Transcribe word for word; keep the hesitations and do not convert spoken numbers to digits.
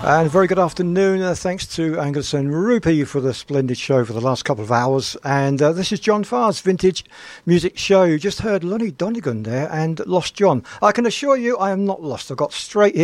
And very good afternoon. Uh, thanks to Angus and Rupy for the splendid show for the last couple of hours. And uh, this is John Farr's Vintage Music Show. You just heard Lonnie Donegan there and Lost John. I can assure you I am not lost. I got straight here.